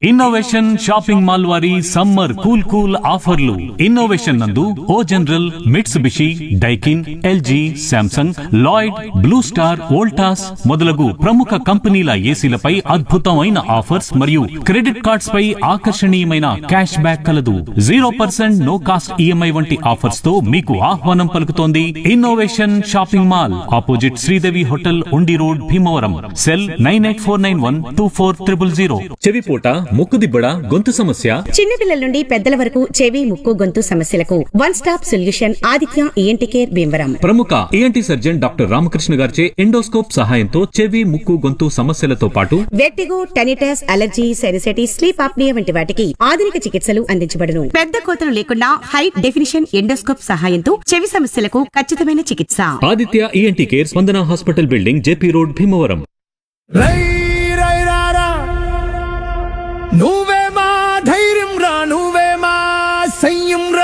Innovation shopping mall వారి summer cool cool ఆఫర్లు. Innovation నందు ఓ general, Mitsubishi, Daikin, LG, Samsung, Lloyd, blue star, Voltas మొదలగు ప్రముఖ కంపెనీల ఏసీలపై అద్భుతమైన ఆఫర్స్ మరియు క్రెడిట్ కార్డ్స్ పై ఆకర్షణీయమైన క్యాష్ బ్యాక్ కలదు. 0% నో కాస్ట్ ఈఎంఐ వంటి ఆఫర్స్ తో మీకు ఆహ్వానం పలుకుతోంది innovation shopping mall, opposite Sridevi hotel, ఉండి రోడ్, భీమవరం. సెల్ 9849124000. చెవిపోట, ముక్కుదిబ్బడ, గొంతు సమస్య, చిన్నపిల్లల నుండి పెద్దల వరకు చెవి, ముక్కు, గొంతు సమస్యలకు one stop solution Aditya ENT care Bhimavaram. ప్రముఖ ఈఎన్టీ సర్జన్ డాక్టర్ రామకృష్ణ గారిచే ఎండోస్కోప్ సహాయంతో చెవి, ముక్కు, గొంతు సమస్యలతో పాటు vertigo, tinnitus, allergy, sinusitis, sleep apnoea వంటి వాటికి ఆధునిక చికిత్సలు అందించబడును. పెద్ద కోతలు లేకుండా హై డెఫినిషన్ ఎండోస్కోప్ సహాయంతో చెవి సమస్యలకు ఖచ్చితమైన చికిత్స. ఆదిత్య ఈఎన్టీ కేర్, స్పందన hospital building, JP road, Bhimavaram. నువ్వే మా ధైర్యం రా, నువ్వే మా సంయం రా.